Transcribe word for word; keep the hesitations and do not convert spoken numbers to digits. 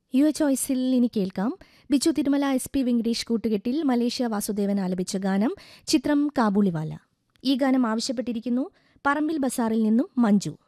യുവ ചോയ്സിൽ ഇനി കേൾക്കാം ബിജു തിരുമല എസ് പി വെങ്കടേഷ് കൂട്ടുകെട്ടിൽ മലേഷ്യ വാസുദേവൻ ആലപിച്ച ഗാനം, ചിത്രം കാബൂളിവാല. ഈ ഗാനം ആവശ്യപ്പെട്ടിരിക്കുന്നു പറമ്പിൽ ബസാറിൽ നിന്നും മഞ്ജു.